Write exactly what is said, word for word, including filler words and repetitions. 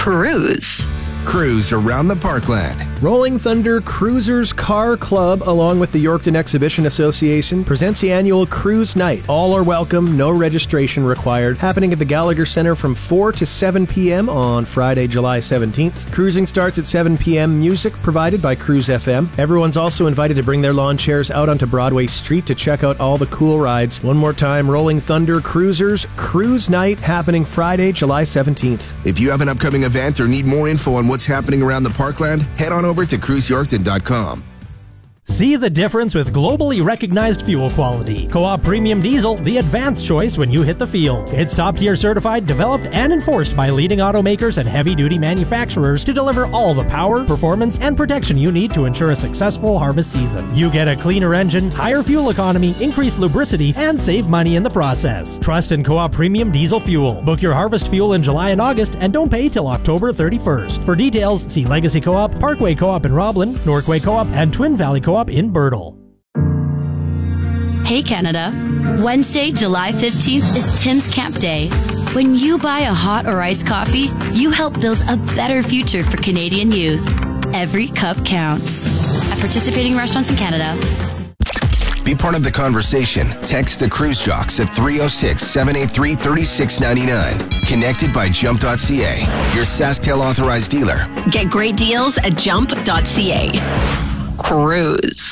cruise. Cruise around the Parkland. Rolling Thunder Cruisers Car Club, along with the Yorkton Exhibition Association, presents the annual Cruise Night. All are welcome, no registration required. Happening at the Gallagher Center from four to seven p.m. on Friday, July seventeenth. Cruising starts at seven p.m. Music provided by Cruise F M. Everyone's also invited to bring their lawn chairs out onto Broadway Street to check out all the cool rides. One more time, Rolling Thunder Cruisers Cruise Night, happening Friday, July seventeenth. If you have an upcoming event or need more info on what's happening around the Parkland, head on over to cruise yorkton dot com. See the difference with globally recognized fuel quality. Co-op Premium Diesel, the advanced choice when you hit the field. It's top-tier certified, developed, and enforced by leading automakers and heavy-duty manufacturers to deliver all the power, performance, and protection you need to ensure a successful harvest season. You get a cleaner engine, higher fuel economy, increased lubricity, and save money in the process. Trust in Co-op Premium Diesel fuel. Book your harvest fuel in July and August and don't pay till October thirty-first. For details, see Legacy Co-op, Parkway Co-op in Roblin, Norquay Co-op, and Twin Valley Co-op in Birtle. Hey Canada, Wednesday, July fifteenth is Tim's Camp Day. When you buy a hot or iced coffee, you help build a better future for Canadian youth. Every cup counts. At participating restaurants in Canada. Be part of the conversation. Text the Cruise Jocks at three oh six, seven eight three, three six nine nine. Connected by jump dot c a, your SaskTel authorized dealer. Get great deals at jump dot c a. Cruise.